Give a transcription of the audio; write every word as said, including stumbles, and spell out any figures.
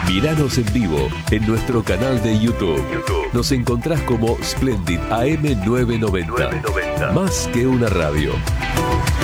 Míranos en vivo en nuestro canal de YouTube. YouTube. Nos encontrás como Splendid A M novecientos noventa. Más que una radio.